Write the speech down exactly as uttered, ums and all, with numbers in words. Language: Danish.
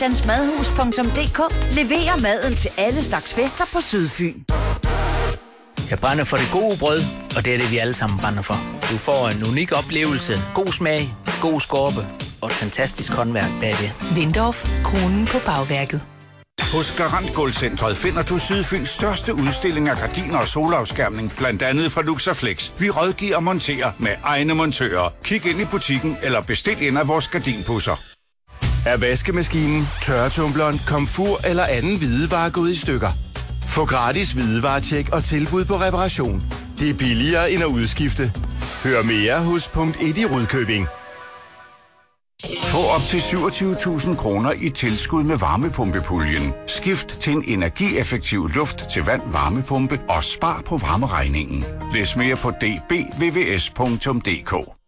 Dansmadhus punktum d k leverer maden til alle slags fester på Sydfyn. Jeg brænder for det gode brød, og det er det, vi alle sammen brænder for. Du får en unik oplevelse, god smag, god skorpe og et fantastisk håndværk bagved. Lindorf, kronen på bagværket. Hos Garant Gulvcentret finder du Sydfyns største udstilling af gardiner og solafskærmning, blandt andet fra Luxaflex. Vi rådgiver og monterer med egne montører. Kig ind i butikken eller bestil ind af vores gardinpusser. Er vaskemaskinen, tørretumbleren, komfur eller anden hvidevare gået i stykker? Få gratis hvidevaretjek og tilbud på reparation. Det er billigere end at udskifte. Hør mere hos punkt et i Rudkøbing. Få op til syvogtyve tusind kroner i tilskud med varmepumpepuljen. Skift til en energieffektiv luft til vand varmepumpe og spar på varmeregningen. Læs mere på d b v v s punktum d k.